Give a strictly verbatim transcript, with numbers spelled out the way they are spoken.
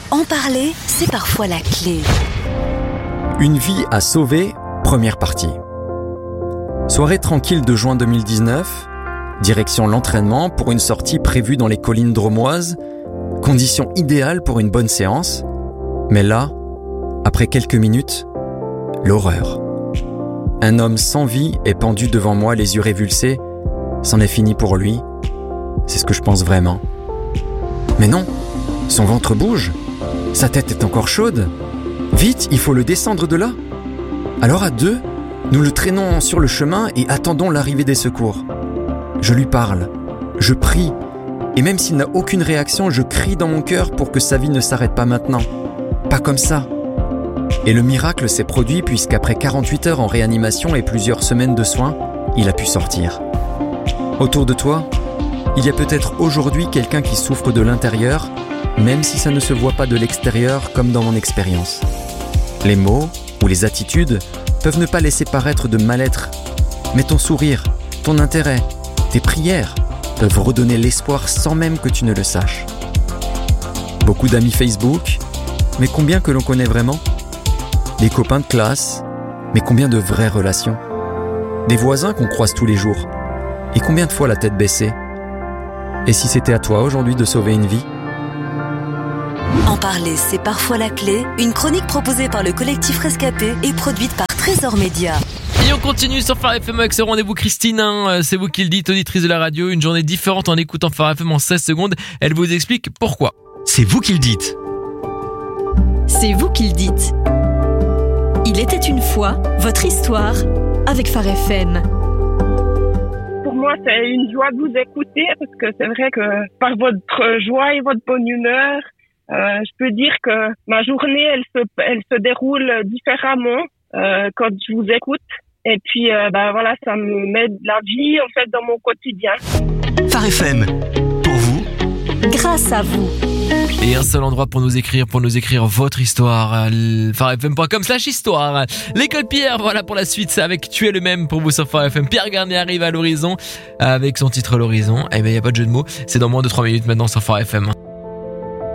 En parler, c'est parfois la clé. Une vie à sauver, première partie. Soirée tranquille de juin deux mille dix-neuf, direction l'entraînement pour une sortie prévue dans les collines drômoises, conditions idéales pour une bonne séance. Mais là, après quelques minutes, l'horreur. Un homme sans vie est pendu devant moi, les yeux révulsés. C'en est fini pour lui. C'est ce que je pense vraiment. Mais non, son ventre bouge. Sa tête est encore chaude. Vite, il faut le descendre de là. Alors à deux, nous le traînons sur le chemin et attendons l'arrivée des secours. Je lui parle, je prie, et même s'il n'a aucune réaction, je crie dans mon cœur pour que sa vie ne s'arrête pas maintenant. Pas comme ça. Et le miracle s'est produit puisqu'après quarante-huit heures en réanimation et plusieurs semaines de soins, il a pu sortir. Autour de toi, il y a peut-être aujourd'hui quelqu'un qui souffre de l'intérieur, même si ça ne se voit pas de l'extérieur comme dans mon expérience. Les mots ou les attitudes peuvent ne pas laisser paraître de mal-être, mais ton sourire, ton intérêt, tes prières peuvent redonner l'espoir sans même que tu ne le saches. Beaucoup d'amis Facebook, mais combien que l'on connaît vraiment ? Des copains de classe, mais combien de vraies relations ? Des voisins qu'on croise tous les jours, et combien de fois la tête baissée ? Et si c'était à toi aujourd'hui de sauver une vie ? En parler, c'est parfois la clé. Une chronique proposée par le collectif Rescapé et produite par Trésor Média. Et on continue sur Phare F M avec ce rendez-vous Christine, hein, c'est vous qui le dites, auditrice de la radio, une journée différente en écoutant Phare F M en seize secondes, elle vous explique pourquoi. C'est vous qui le dites. C'est vous qui le dites. Il était une fois, votre histoire, avec Phare F M. Pour moi, c'est une joie de vous écouter, parce que c'est vrai que par votre joie et votre bonne humeur, euh, je peux dire que ma journée, elle se, elle se déroule différemment euh, quand je vous écoute. Et puis, euh, bah voilà, ça me met de la vie en fait dans mon quotidien. Phare F M, pour vous, grâce à vous. Et un seul endroit pour nous écrire, pour nous écrire votre histoire, pharefm point com slash histoire. L'école Pierre, voilà pour la suite, c'est avec Tu es le même pour vous sur Phare F M. Pierre Garnier arrive à l'horizon avec son titre L'horizon. Eh ben, il n'y a pas de jeu de mots, c'est dans moins de trois minutes maintenant sur Phare F M.